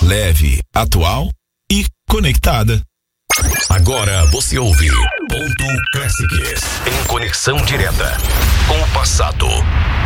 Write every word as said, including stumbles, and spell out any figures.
leve, atual e conectada. Agora você ouve Ponto Classics, em conexão direta com o passado.